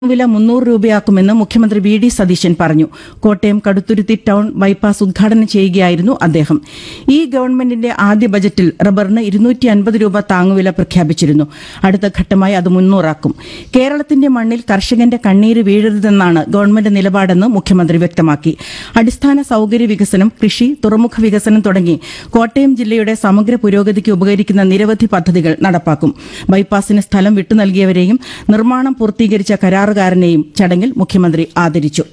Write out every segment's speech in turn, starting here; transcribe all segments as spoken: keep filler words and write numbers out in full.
വില മുന്നൂറ് രൂപയാക്കുമെന്ന് മുഖ്യമന്ത്രി വി ഡി സതീശൻ പറഞ്ഞു. കോട്ടയം കടുത്തുരുത്തി ടൌൺ ബൈപ്പാസ് ഉദ്ഘാടനം ചെയ്യുകയായിരുന്നു അദ്ദേഹം. ഈ ഗവൺമെന്റിന്റെ ആദ്യ ബജറ്റിൽ റബ്ബറിന് ഇരുന്നൂറ്റി അൻപത് രൂപ താങ്ങുവില പ്രഖ്യാപിച്ചിരുന്നു. അടുത്ത ഘട്ടമായി അത് മുന്നൂറാക്കും. കേരളത്തിന്റെ മണ്ണിൽ കർഷകന്റെ കണ്ണീര് വീഴരുതെന്നാണ് ഗവൺമെന്റ് നിലപാടെന്ന് മുഖ്യമന്ത്രി വ്യക്തമാക്കി. അടിസ്ഥാന സൌകര്യ വികസനം, കൃഷി, തുറമുഖ വികസനം തുടങ്ങി കോട്ടയം ജില്ലയുടെ സമഗ്ര പുരോഗതിക്ക് ഉപകരിക്കുന്ന നിരവധി പദ്ധതികൾ നടപ്പാക്കും. ബൈപ്പാസിന് സ്ഥലം വിട്ടു നൽകിയവരെയും നിർമ്മാണം പൂർത്തീകരിച്ച കരാറുകാരനെയും ചടങ്ങിൽ മുഖ്യമന്ത്രി ആദരിച്ചു.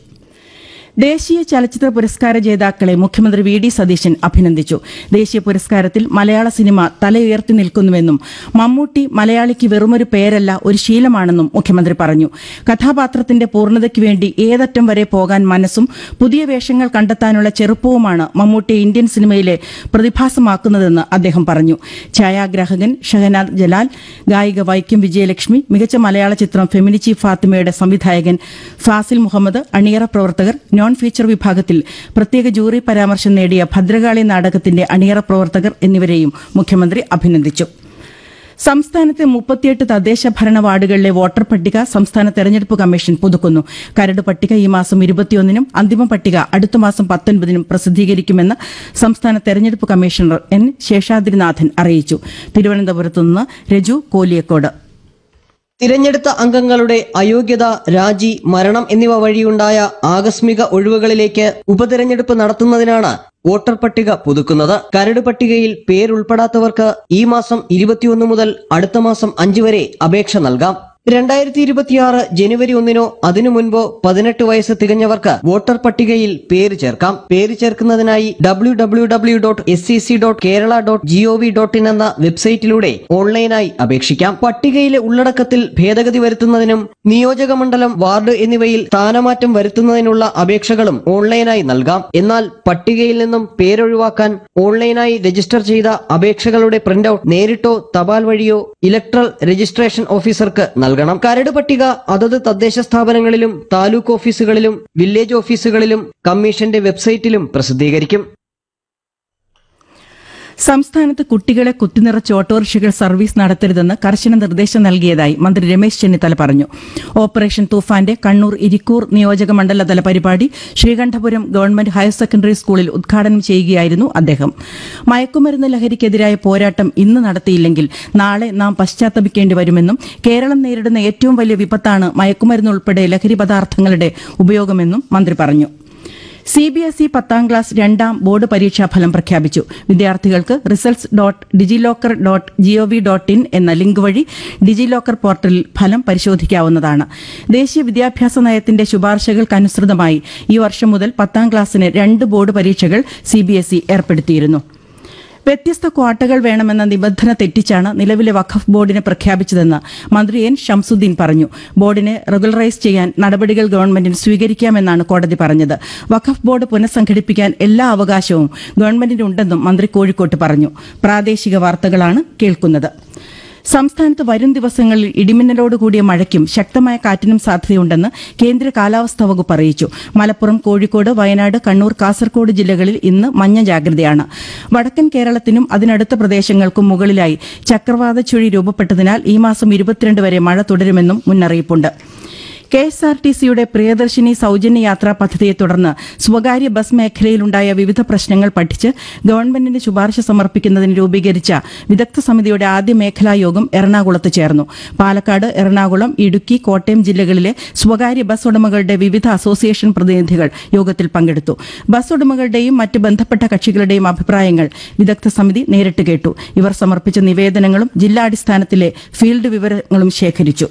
ദേശീയ ചലച്ചിത്ര പുരസ്കാര ജേതാക്കളെ മുഖ്യമന്ത്രി വി ഡി സതീശൻ അഭിനന്ദിച്ചു. ദേശീയ പുരസ്കാരത്തിൽ മലയാള സിനിമ തലയുയർത്തി നിൽക്കുന്നുവെന്നും മമ്മൂട്ടി മലയാളിക്ക് വെറുമൊരു പേരല്ല, ഒരു ശീലമാണെന്നും മുഖ്യമന്ത്രി പറഞ്ഞു. കഥാപാത്രത്തിന്റെ പൂർണ്ണതയ്ക്ക് വേണ്ടി ഏതറ്റം വരെ പോകാൻ മനസ്സും പുതിയ വേഷങ്ങൾ കണ്ടെത്താനുള്ള ചെറുപ്പവുമാണ് മമ്മൂട്ടിയെ ഇന്ത്യൻ സിനിമയിലെ പ്രതിഭാസമാക്കുന്നതെന്ന് അദ്ദേഹം പറഞ്ഞു. ഛായാഗ്രാഹകൻ ഷഹനാദ് ജലാൽ, ഗായിക വൈക്കം വിജയലക്ഷ്മി, മികച്ച മലയാള ചിത്രം ഫെമിനിച്ചി ഫാത്തിമയുടെ സംവിധായകൻ ഫാസിൽ മുഹമ്മദ്, അണിയറ പ്രവർത്തകർ, നോൺ ഫീച്ചർ വിഭാഗത്തിൽ പ്രത്യേക ജൂറി പരാമർശം നേടിയ ഭദ്രകാളി നാടകത്തിന്റെ അണിയറ പ്രവർത്തകർ എന്നിവരെയും മുഖ്യമന്ത്രി അഭിനന്ദിച്ചു. സംസ്ഥാനത്തെ മുപ്പത്തിയെട്ട് തദ്ദേശ ഭരണ വാർഡുകളിലെ വോട്ടർ പട്ടിക സംസ്ഥാന തെരഞ്ഞെടുപ്പ് കമ്മീഷൻ പുതുക്കുന്നു. കരട് പട്ടിക ഈ മാസം ഇരുപത്തിയൊന്നിനും അന്തിമ പട്ടിക അടുത്ത മാസം പത്തൊൻപതിനും പ്രസിദ്ധീകരിക്കുമെന്ന് സംസ്ഥാന തെരഞ്ഞെടുപ്പ് കമ്മീഷണർ എൻ ശേഷാദ്രിനാഥൻ അറിയിച്ചു. തിരുവനന്തപുരത്ത് നിന്ന് രജു കോലിയക്കോട്. തിരഞ്ഞെടുത്ത അംഗങ്ങളുടെ അയോഗ്യത, രാജി, മരണം എന്നിവ വഴിയുണ്ടായ ആകസ്മിക ഒഴിവുകളിലേക്ക് ഉപതെരഞ്ഞെടുപ്പ് നടത്തുന്നതിനാണ് വോട്ടർ പട്ടിക പുതുക്കുന്നത്. കരട് പട്ടികയിൽ പേരുൾപ്പെടാത്തവർക്ക് ഈ മാസം ഇരുപത്തിയൊന്ന് മുതൽ അടുത്ത മാസം അഞ്ച് വരെ അപേക്ഷ നൽകാം. രണ്ടായിരത്തി ഇരുപത്തിയാറ് ജനുവരി ഒന്നിനോ അതിനു മുൻപോ പതിനെട്ട് വയസ്സ് തികഞ്ഞവർക്ക് വോട്ടർ പട്ടികയിൽ പേര് ചേർക്കാം. പേര് ചേർക്കുന്നതിനായി W W W dot S C C dot Kerala dot G O V dot in എന്ന വെബ്സൈറ്റിലൂടെ ഓൺലൈനായി അപേക്ഷിക്കാം. പട്ടികയിലെ ഉള്ളടക്കത്തിൽ ഭേദഗതി വരുത്തുന്നതിനും നിയോജക മണ്ഡലം, വാർഡ് എന്നിവയിൽ സ്ഥാനമാറ്റം വരുത്തുന്നതിനുള്ള അപേക്ഷകളും ഓൺലൈനായി നൽകാം. എന്നാൽ പട്ടികയിൽ നിന്നും പേരൊഴിവാക്കാൻ ഓൺലൈനായി രജിസ്റ്റർ ചെയ്ത അപേക്ഷകളുടെ പ്രിന്റൌട്ട് നേരിട്ടോ തപാൽ വഴിയോ ഇലക്ട്രൽ രജിസ്ട്രേഷൻ ഓഫീസർക്ക് നൽകാം. കരട് പട്ടിക അതത് തദ്ദേശ സ്ഥാപനങ്ങളിലും താലൂക്ക് ഓഫീസുകളിലും വില്ലേജ് ഓഫീസുകളിലും കമ്മീഷന്റെ വെബ്സൈറ്റിലും പ്രസിദ്ധീകരിക്കും. സംസ്ഥാനത്ത് കുട്ടികളെ കുത്തിനിറച്ച് ഓട്ടോറിക്ഷകൾ സർവീസ് നടത്തരുതെന്ന് കർശന നിർദ്ദേശം നൽകിയതായി മന്ത്രി രമേശ് ചെന്നിത്തല പറഞ്ഞു. ഓപ്പറേഷൻ തൂഫാന്റെ കണ്ണൂർ ഇരിക്കൂർ നിയോജക മണ്ഡലതല പരിപാടി ശ്രീകണ്ഠപുരം ഗവൺമെന്റ് ഹയർ സെക്കൻഡറി സ്കൂളിൽ ഉദ്ഘാടനം ചെയ്യുകയായിരുന്നു അദ്ദേഹം. മയക്കുമരുന്ന് ലഹരിക്കെതിരായ പോരാട്ടം ഇന്ന് നടത്തിയില്ലെങ്കിൽ നാളെ നാം പശ്ചാത്തപിക്കേണ്ടി വരുമെന്നും കേരളം നേരിടുന്ന ഏറ്റവും വലിയ വിപത്താണ് മയക്കുമരുന്ന് ഉൾപ്പെടെ ലഹരി പദാർത്ഥങ്ങളുടെ ഉപയോഗമെന്നും മന്ത്രി പറഞ്ഞു. സി ബി എസ് ഇ പത്താം ക്ലാസ് രണ്ടാം ബോർഡ് പരീക്ഷാ ഫലം പ്രഖ്യാപിച്ചു. വിദ്യാർത്ഥികൾക്ക് results dot DigiLocker dot G O V dot in എന്ന ലിങ്ക് വഴി ഡിജിലോക്കർ പോർട്ടലിൽ ഫലം പരിശോധിക്കാവുന്നതാണ്. ദേശീയ വിദ്യാഭ്യാസ നയത്തിന്റെ ശുപാർശകൾക്കനുസൃതമായി ഈ വർഷം മുതൽ പത്താം ക്ലാസ്സിന് രണ്ട് ബോർഡ് പരീക്ഷകൾ സി ബി എസ് ഇ ഏർപ്പെടുത്തിയിരുന്നു. വ്യത്യസ്ത ക്വാട്ടകൾ വേണമെന്ന നിബന്ധന തെറ്റിച്ചാണ് നിലവിലെ വഖഫ് ബോർഡിനെ പ്രഖ്യാപിച്ചതെന്ന് മന്ത്രി എൻ ഷംസുദ്ദീൻ പറഞ്ഞു. ബോർഡിനെ റെഗുലറൈസ് ചെയ്യാൻ നടപടികൾ ഗവൺമെന്റിന് സ്വീകരിക്കാമെന്നാണ് കോടതി പറഞ്ഞത്. വഖഫ് ബോർഡ് പുനഃസംഘടിപ്പിക്കാൻ എല്ലാ അവകാശവും ഗവൺമെന്റിനുണ്ടെന്നും മന്ത്രി കോഴിക്കോട്ട് പറഞ്ഞു. പ്രാദേശിക വാർത്തകളാണ് കേൾക്കുന്നത്. സംസ്ഥാനത്ത് വരും ദിവസങ്ങളിൽ ഇടിമിന്നലോടുകൂടിയ മഴയ്ക്കും ശക്തമായ കാറ്റിനും സാധ്യതയുണ്ടെന്ന് കേന്ദ്ര കാലാവസ്ഥാ വകുപ്പ് അറിയിച്ചു. മലപ്പുറം, കോഴിക്കോട്, വയനാട്, കണ്ണൂർ, കാസർകോട് ജില്ലകളിൽ ഇന്ന് മഞ്ഞ ജാഗ്രതയാണ്. വടക്കൻ കേരളത്തിനും അതിനടുത്ത പ്രദേശങ്ങൾക്കും മുകളിലായി ചക്രവാത ചുഴി രൂപപ്പെട്ടതിനാൽ ഈ മാസം ഇരുപത്തിരണ്ട് വരെ മഴ തുടരുമെന്നും മുന്നറിയിപ്പുണ്ട്. കെ എസ് ആർ ടി സിയുടെ പ്രിയദർശിനി സൌജന്യ യാത്രാ പദ്ധതിയെ തുടർന്ന് സ്വകാര്യ ബസ് മേഖലയിലുണ്ടായ വിവിധ പ്രശ്നങ്ങൾ പഠിച്ച് ഗവൺമെന്റിന് ശുപാർശ സമർപ്പിക്കുന്നതിന് രൂപീകരിച്ച വിദഗ്ധ സമിതിയുടെ ആദ്യ മേഖലാ യോഗം എറണാകുളത്ത് ചേർന്നു. പാലക്കാട്, എറണാകുളം, ഇടുക്കി, കോട്ടയം ജില്ലകളിലെ സ്വകാര്യ ബസ് ഉടമകളുടെ വിവിധ അസോസിയേഷൻ പ്രതിനിധികൾ യോഗത്തിൽ പങ്കെടുത്തു. ബസ് ഉടമകളുടെയും മറ്റ് ബന്ധപ്പെട്ട കക്ഷികളുടെയും അഭിപ്രായങ്ങൾ വിദഗ്ധ സമിതി നേരിട്ട് കേട്ടു. ഇവർ സമർപ്പിച്ച നിവേദനങ്ങളും ജില്ലാടിസ്ഥാനത്തിലെ ഫീൽഡ് വിവരങ്ങളും ശേഖരിച്ചു.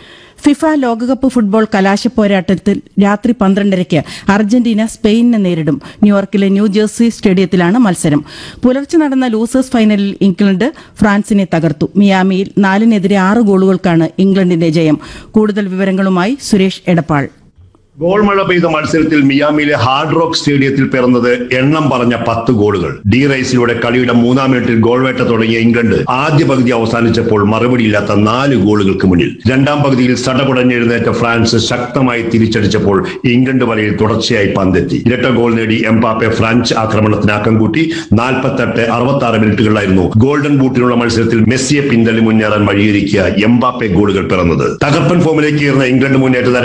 ഫിഫ ലോകകപ്പ് ഫുട്ബോൾ കലാശപ്പോരാട്ടത്തിൽ രാത്രി പന്ത്രണ്ടരയ്ക്ക് അർജന്റീന സ്പെയിനിനെ നേരിടും. ന്യൂയോർക്കിലെ ന്യൂ ജേഴ്സി സ്റ്റേഡിയത്തിലാണ് മത്സരം. പുലർച്ചെ നടന്ന ലൂസേഴ്സ് ഫൈനലിൽ ഇംഗ്ലണ്ട് ഫ്രാൻസിനെ തകർത്തു. മിയാമിയിൽ നാലിനെതിരെ ആറ് ഗോളുകൾക്കാണ് ഇംഗ്ലണ്ടിന്റെ ജയം. കൂടുതൽ വിവരങ്ങളുമായി സുരേഷ് എടപ്പാൾ. ഗോൾ മഴ പെയ്ത മത്സരത്തിൽ മിയാമിയിലെ ഹാർഡ് റോക്ക് സ്റ്റേഡിയത്തിൽ പിറന്നത് എണ്ണം പറഞ്ഞ പത്ത് ഗോളുകൾ. ഡി റൈസിലൂടെ കളിയുടെ മൂന്നാം മിനിറ്റിൽ ഗോൾ വേട്ട തുടങ്ങിയ ഇംഗ്ലണ്ട് ആദ്യ പകുതി അവസാനിച്ചപ്പോൾ മറുപടിയില്ലാത്ത നാല് ഗോളുകൾക്ക് മുന്നിൽ. രണ്ടാം പകുതിയിൽ സടകുടഞ്ഞെഴുന്നേറ്റ ഫ്രാൻസ് ശക്തമായി തിരിച്ചടിച്ചപ്പോൾ ഇംഗ്ലണ്ട് വലയിൽ തുടർച്ചയായി പന്തെത്തി. ഇരട്ട ഗോൾ നേടി എംബാപ്പെ ഫ്രഞ്ച് ആക്രമണത്തിന് ആക്കം കൂട്ടി. നാൽപ്പത്തെട്ട് അറുപത്തി ആറ് മിനിറ്റുകളിലായിരുന്നു ഗോൾഡൻ ബൂട്ടിനുള്ള മത്സരത്തിൽ മെസ്സിയെ പിന്തള്ളി മുന്നേറാൻ വഴിയൊരുക്കിയ എംബാപ്പെ ഗോളുകൾ പിറന്നത്. തകർപ്പൻ ഫോമിലേക്ക് ഉയർന്ന ഇംഗ്ലണ്ട് മുന്നേറ്റ